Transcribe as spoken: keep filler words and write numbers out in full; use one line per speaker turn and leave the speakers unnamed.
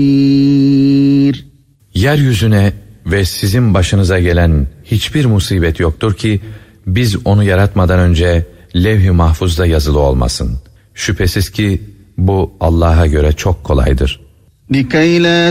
Yeryüzüne ve sizin başınıza gelen hiçbir musibet yoktur ki biz onu yaratmadan önce levh-i mahfuzda yazılı olmasın. Şüphesiz ki bu Allah'a göre çok kolaydır.
لِكَيْ لَا